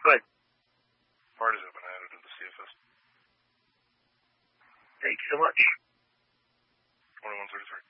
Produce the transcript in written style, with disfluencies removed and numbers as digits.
Good. Parties have been added to the CFS. Thank you so much. 2133.